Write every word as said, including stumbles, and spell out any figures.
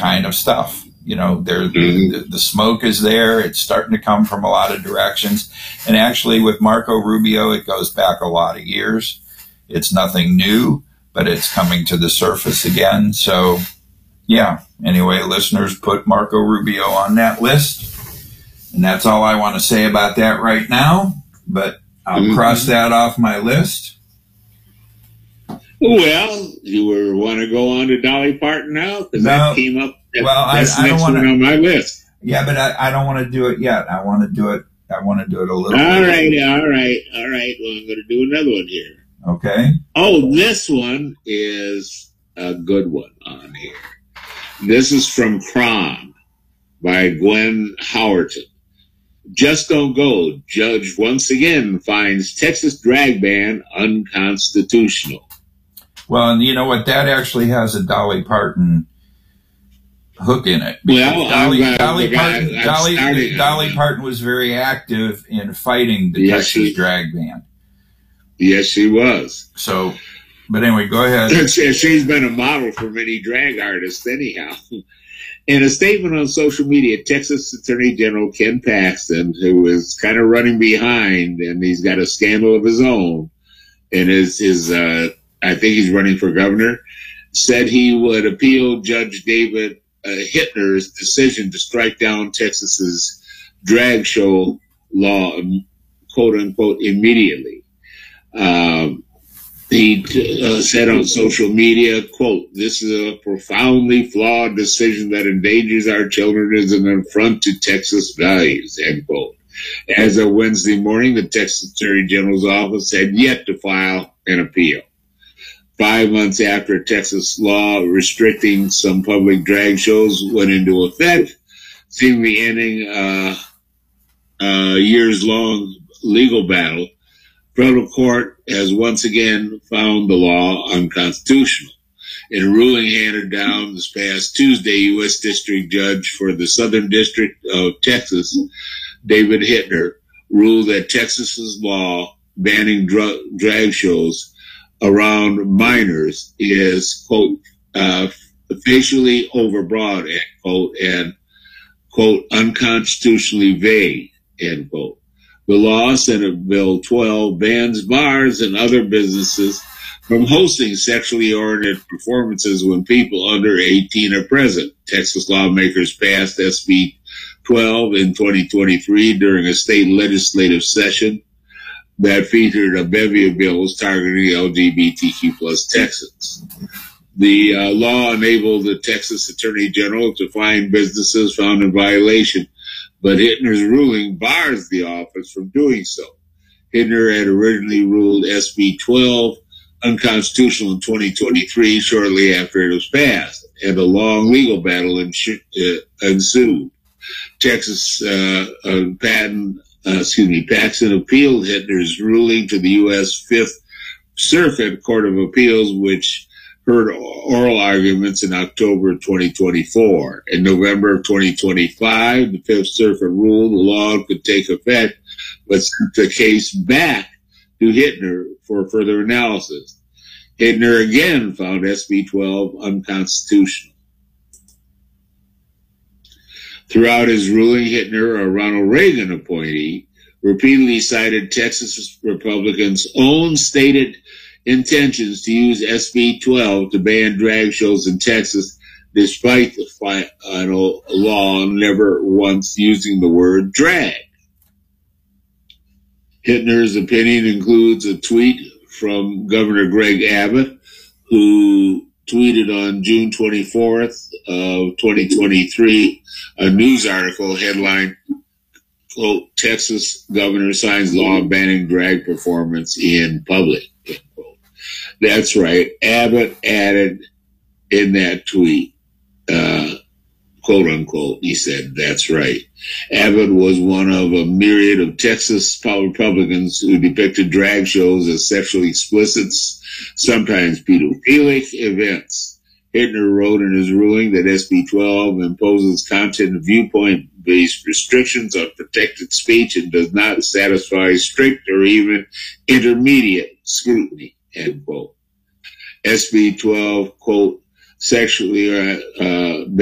kind of stuff. You know, there, Mm-hmm. the, the smoke is there. It's starting to come from a lot of directions. And actually with Marco Rubio, it goes back a lot of years. It's nothing new, but it's coming to the surface again. So, yeah. Anyway, listeners, put Marco Rubio on that list. And that's all I want to say about that right now. But I'll Mm-hmm. cross that off my list. Well, you were want to go on to Dolly Parton now? Because No. that came up. Well, I, That's I the don't next want one to. on my list. Yeah, but I, I don't want to do it yet. I want to do it. I want to do it a little. All bit. right, all right, all right. Well, I'm going to do another one here. Okay. Oh, this one is a good one on here. This is from Prom by Gwen Howerton. Just Don't Go. Judge once again finds Texas drag ban unconstitutional. Well, and you know what? That actually has a Dolly Parton hook in it. Well, Dolly, I'm, Dolly, I'm, Parton, I'm Dolly, starting, Dolly Parton was very active in fighting the Yes, Texas she- drag ban. Yes, she was. So, but anyway, go ahead. She- She's been a model for many drag artists anyhow. In a statement on social media, Texas Attorney General Ken Paxton, who is kind of running behind, and he's got a scandal of his own, and his, his uh, I think he's running for governor, said he would appeal Judge David uh, Hittner's decision to strike down Texas's drag show law, quote unquote, immediately. Um, He uh, said on social media, quote, "This is a profoundly flawed decision that endangers our children as an affront to Texas values," end quote. As of Wednesday morning, the Texas Attorney General's office had yet to file an appeal. Five months after a Texas law restricting some public drag shows went into effect, seemingly ending uh, a years-long legal battle, federal court has once again found the law unconstitutional. In a ruling handed down this past Tuesday, U S District Judge for the Southern District of Texas, David Hittner, ruled that Texas's law banning dra- drag shows around minors is, quote, uh, facially overbroad, end quote, and, quote, unconstitutionally vague, end quote. The law, Senate Bill twelve, bans bars and other businesses from hosting sexually oriented performances when people under eighteen are present. Texas lawmakers passed S B twelve in twenty twenty-three during a state legislative session that featured a bevy of bills targeting L G B T Q plus Texans. The uh, law enabled the Texas Attorney General to fine businesses found in violation, but Hittner's ruling bars the office from doing so. Hittner had originally ruled S B twelve unconstitutional in twenty twenty-three, shortly after it was passed, and a long legal battle ensu- uh, ensued. Texas uh, uh, patent, uh, excuse me, Paxton appealed Hittner's ruling to the U S Fifth Circuit Court of Appeals, which heard oral arguments in October twenty twenty-four. In November of twenty twenty-five, the Fifth Circuit ruled the law could take effect, but sent the case back to Hittner for further analysis. Hittner again found S B twelve unconstitutional. Throughout his ruling, Hittner, a Ronald Reagan appointee, repeatedly cited Texas Republicans' own stated intentions to use S B twelve to ban drag shows in Texas, despite the final law never once using the word drag. Hittner's opinion includes a tweet from Governor Greg Abbott, who tweeted on June twenty-fourth of twenty twenty-three a news article headlined, quote, "Texas governor signs law banning drag performance in public," end quote. That's right. Abbott added in that tweet, uh, quote unquote, he said, "That's right." Abbott was one of a myriad of Texas Republicans who depicted drag shows as sexually explicit, sometimes pedophilic events. Hittner wrote in his ruling that S B twelve imposes content and viewpoint-based restrictions on protected speech and does not satisfy strict or even intermediate scrutiny, end quote. S B twelve, quote, sexually uh, uh,